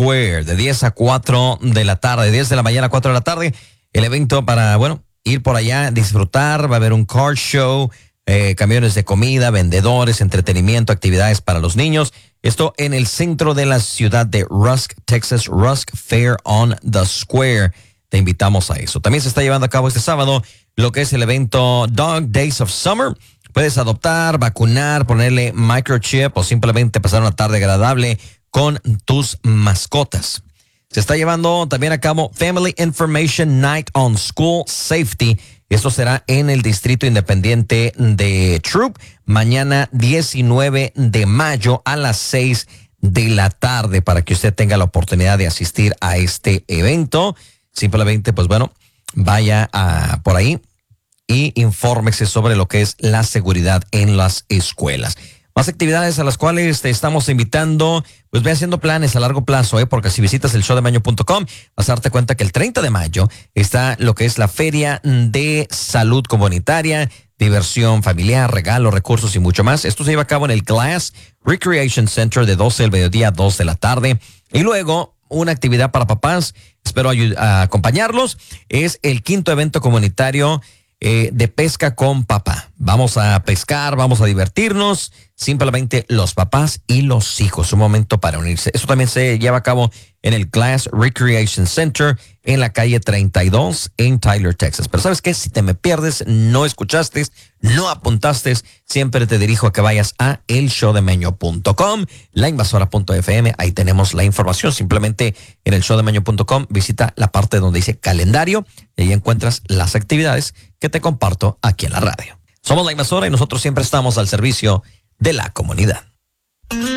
Square, de 10 a 4 de la tarde, 10 de la mañana a 4 de la tarde. El evento para, ir por allá, disfrutar. Va a haber un car show, camiones de comida, vendedores, entretenimiento, actividades para los niños. Esto en el centro de la ciudad de Rusk, Texas, Rusk Fair on the Square. Te invitamos a eso. También se está llevando a cabo este sábado lo que es el evento Dog Days of Summer. Puedes adoptar, vacunar, ponerle microchip o simplemente pasar una tarde agradable con tus mascotas. Se está llevando también a cabo Family Information Night on School Safety. Esto será en el Distrito Independiente de Throop, mañana 19 de mayo a las 6 de la tarde, para que usted tenga la oportunidad de asistir a este evento. Simplemente, vaya por ahí y infórmese sobre lo que es la seguridad en las escuelas. Más actividades a las cuales te estamos invitando, ve haciendo planes a largo plazo, porque si visitas el showdemaño.com vas a darte cuenta que el 30 de mayo está lo que es la Feria de Salud Comunitaria, diversión familiar, regalos, recursos y mucho más. Esto se lleva a cabo en el Glass Recreation Center de 12 del mediodía a 2 de la tarde. Y luego, una actividad para papás, espero acompañarlos, es el 5º evento comunitario de pesca con papá. Vamos a pescar, vamos a divertirnos, simplemente los papás y los hijos. Un momento para unirse. Eso también se lleva a cabo en el Glass Recreation Center en la calle 32 en Tyler, Texas. Pero ¿sabes qué? Si te me pierdes, no escuchaste, no apuntaste, siempre te dirijo a que vayas a elshowdemeño.com, lainvasora.fm. Ahí tenemos la información. Simplemente en elshowdemeño.com visita la parte donde dice calendario y ahí encuentras las actividades que te comparto aquí en la radio. Somos La Invasora y nosotros siempre estamos al servicio de la comunidad.